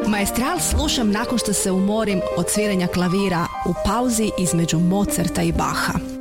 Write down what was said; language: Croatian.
Maestral slušam nakon što se umorim od sviranja klavira u pauzi između Mozarta i Bacha.